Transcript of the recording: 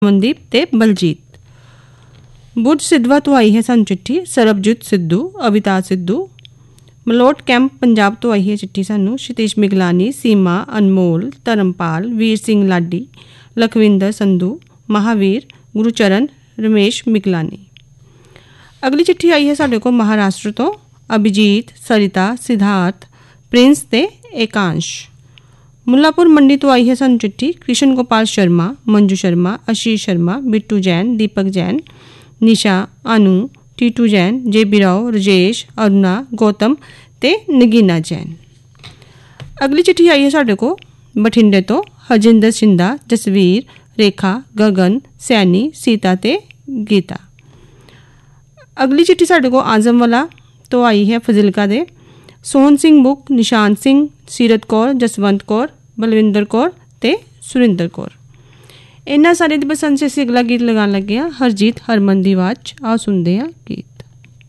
ਅਮਨਦੀਪ ਤੇ ਬਲਜੀਤ। ਬੁਰਜ ਸਿੱਧਵਾ ਤੋਂ ਆਈ ਹੈ ਸਾਨੂੰ ਚਿੱਠੀ ਸਰਬਜੀਤ ਸਿੱਧੂ, ਅਵਿਤਾ ਸਿੱਧੂ। ਮਲੋਟ ਕੈਂਪ ਪੰਜਾਬ ਤੋਂ ਆਈ ਹੈ ਚਿੱਠੀ ਸਾਨੂੰ ਸ਼ਤੀਸ਼ ਮਿਗਲਾਨੀ, ਸੀਮਾ, ਅਨਮੋਲ, ਧਰਮਪਾਲ, ਵੀਰ ਸਿੰਘ ਲਾਡੀ, ਲਖਵਿੰਦਰ ਸੰਧੂ, ਮਹਾਵੀਰ, ਗੁਰੂਚਰਨ, ਰਮੇਸ਼ ਮਿਗਲਾਨੀ। ਅਗਲੀ ਚਿੱਠੀ ਆਈ ਹੈ ਸਾਡੇ ਕੋਲ ਮਹਾਰਾਸ਼ਟਰ ਤੋਂ ਅਭਿਜੀਤ, ਸਰਿਤਾ, ਸਿਧਾਰਥ, ਪ੍ਰਿੰਸ ਤੇ ਏਕਾਂਸ਼। ਮੁੱਲਾਪੁਰ ਮੰਡੀ ਤੋਂ ਆਈ ਹੈ ਸਾਨੂੰ ਚਿੱਠੀ ਕ੍ਰਿਸ਼ਨ ਗੋਪਾਲ ਸ਼ਰਮਾ, ਮੰਜੂ ਸ਼ਰਮਾ, ਆਸ਼ੀਸ਼ ਸ਼ਰਮਾ, ਬਿੱਟੂ ਜੈਨ, ਦੀਪਕ ਜੈਨ, ਨਿਸ਼ਾ, ਅਨੂ, ਟੀਟੂ ਜੈਨ, ਜੇਬੀ ਰਾਓ, ਰਜੇਸ਼, ਅਰੁਣਾ, ਗੌਤਮ ਤੇ ਨਗੀਨਾ ਜੈਨ। ਅਗਲੀ ਚਿੱਠੀ ਆਈ ਹੈ ਸਾਡੇ ਕੋਲ ਬਠਿੰਡੇ ਤੋਂ ਹਰਜਿੰਦਰ ਸਿੰਧਾ, ਜਸਵੀਰ, ਰੇਖਾ, ਗਗਨ, ਸੈਨੀ, ਸੀਤਾ ਤੇ ਗੀਤਾ। ਅਗਲੀ ਚਿੱਠੀ ਸਾਡੇ ਕੋਲ ਆਜ਼ਮਵਾਲਾ ਤੋਂ ਆਈ ਹੈ ਫਜ਼ਿਲਕਾ ਦੇ ਸੋਹਨ ਸਿੰਘ ਮੁਕ, ਨਿਸ਼ਾਨ ਸਿੰਘ, ਸੀਰਤ ਕੌਰ, ਜਸਵੰਤ ਕੌਰ, ਬਲਵਿੰਦਰ ਕੌਰ ਤੇ ਸੁਰਿੰਦਰ ਕੌਰ। ਇਹਨਾਂ ਸਾਰੇ ਦੀ ਪਸੰਦ 'ਚ ਅਸੀਂ ਅਗਲਾ ਗੀਤ ਲਗਾਉਣ ਲੱਗੇ ਹਾਂ ਹਰਜੀਤ ਹਰਮਨ ਦੀ ਆਵਾਜ਼ 'ਚ। ਆਓ ਸੁਣਦੇ ਹਾਂ ਗੀਤ।